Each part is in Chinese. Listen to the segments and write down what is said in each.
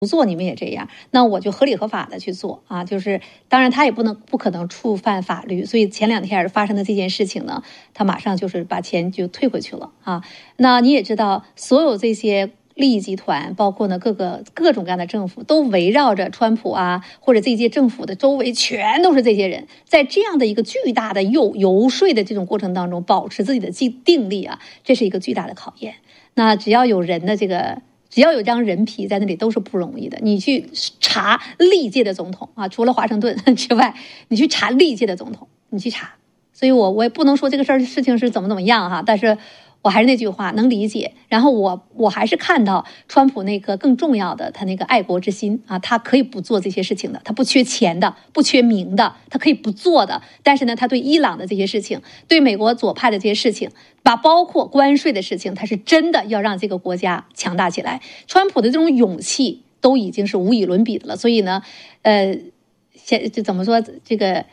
不做你们也这样，那我就合理合法的去做啊，就是当然他也不可能触犯法律，所以前2天发生的这件事情呢，他马上就是把钱就退回去了啊。那你也知道，所有这些利益集团，包括呢各种各样的政府，都围绕着川普啊，或者这届政府的周围全都是这些人，在这样的一个巨大的游说的这种过程当中，保持自己的定力啊，这是一个巨大的考验。那只要有张人皮在那里都是不容易的。你去查历届的总统啊，除了华盛顿之外，你去查历届的总统，你去查。所以我也不能说这个事情是怎么样哈，但是我还是那句话，能理解。然后我还是看到川普那个更重要的，他那个爱国之心啊，他可以不做这些事情的，他不缺钱的，不缺名的，他可以不做的。但是呢，他对伊朗的这些事情，对美国左派的这些事情，包括关税的事情，他是真的要让这个国家强大起来。川普的这种勇气都已经是无以伦比的了。所以呢，就怎么说，这个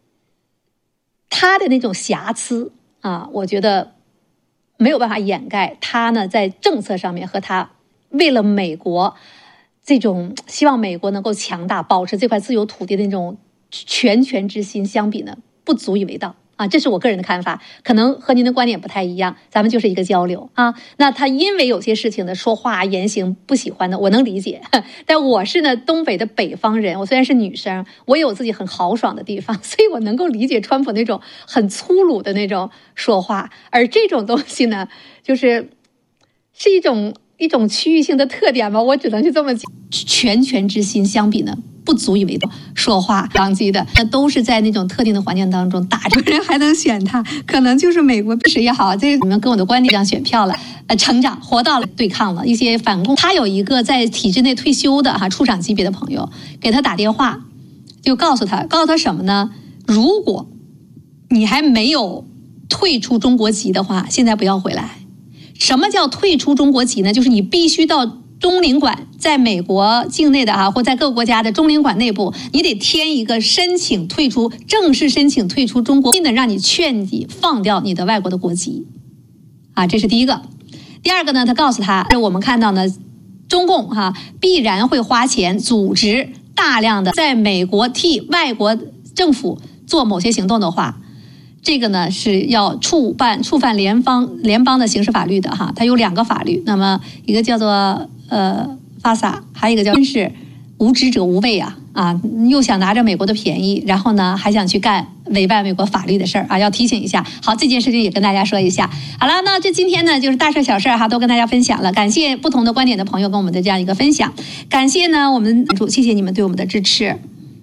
他的那种瑕疵啊，我觉得没有办法掩盖他呢在政策上面和他为了美国这种希望美国能够强大，保持这块自由土地的那种全权之心相比呢，不足以为道啊，这是我个人的看法，可能和您的观点不太一样，咱们就是一个交流啊。那他因为有些事情的说话言行不喜欢的，我能理解，但我是呢东北的北方人，我虽然是女生，我也有自己很豪爽的地方，所以我能够理解川普那种很粗鲁的那种说话，而这种东西呢，是一种区域性的特点吧，我只能去这么讲。全权之心相比呢，不足以为道。说话当机的，那都是在那种特定的环境当中打着人还能选他，可能就是美国历史也好，这你们跟我的观点这样选票了，成长活到了对抗了一些反共。他有一个在体制内退休的处长级别的朋友给他打电话，就告诉他什么呢？如果你还没有退出中国籍的话，现在不要回来。什么叫退出中国籍呢？就是你必须到中领馆，在美国境内的或在各个国家的中领馆内部，你得填一个正式申请退出中国，并能让你劝你放掉你的外国的国籍这是第一个。第二个呢，他告诉他，我们看到呢，中共必然会花钱组织大量的在美国替外国政府做某些行动的话，这个呢是要触犯联邦的刑事法律的它有2个法律，那么一个叫做FASA， 还有一个叫是无知者无畏又想拿着美国的便宜，然后呢还想去干违背美国法律的事儿要提醒一下。好，这件事情也跟大家说一下。好了，那这今天呢就是大事小事都跟大家分享了，感谢不同的观点的朋友跟我们的这样一个分享，感谢呢我们谢谢你们对我们的支持。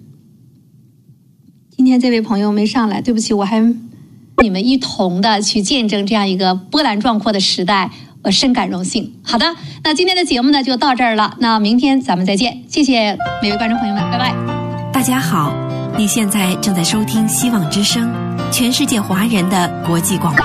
今天这位朋友没上来，对不起，我还你们一同的去见证这样一个波澜壮阔的时代，我深感荣幸。好的，那今天的节目呢就到这儿了，那明天咱们再见，谢谢每位观众朋友们，拜拜。 大家好，你现在正在收听希望之声，全世界华人的国际广播。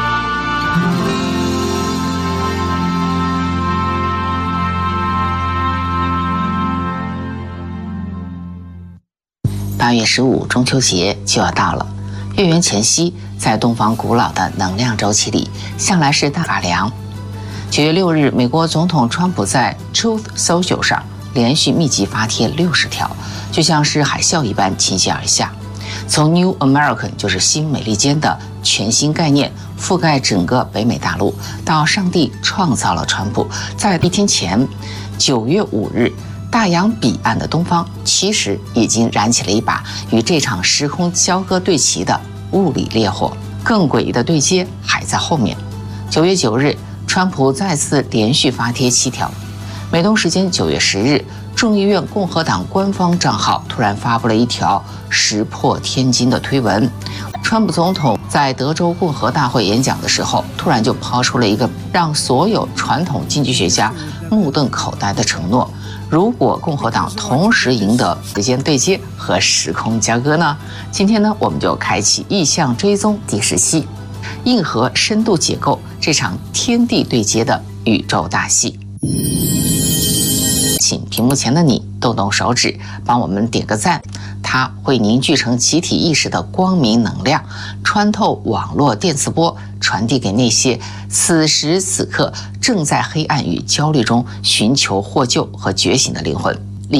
8月15中秋节就要到了，月圆前夕，在东方古老的能量周期里，向来是大发凉。9月6日，美国总统川普在 Truth Social 上连续密集发帖60条，就像是海啸一般倾泻而下。从 New American 就是新美利坚的全新概念覆盖整个北美大陆，到上帝创造了川普，在1天前9月5日，大洋彼岸的东方其实已经燃起了一把与这场时空交割对齐的物理烈火，更诡异的对接还在后面。9月9日，川普再次连续发帖7条。美东时间9月10日，众议院共和党官方账号突然发布了一条石破天惊的推文。川普总统在德州共和大会演讲的时候，突然就抛出了一个让所有传统经济学家目瞪口呆的承诺：如果共和党同时赢得时间对接和时空交割呢？今天呢，我们就开启意象追踪第10期，硬核深度解构这场天地对接的宇宙大戏。请屏幕前的你动动手指，帮我们点个赞，它会凝聚成集体意识的光明能量，穿透网络电磁波，传递给那些此时此刻正在黑暗与焦虑中寻求获救和觉醒的灵魂。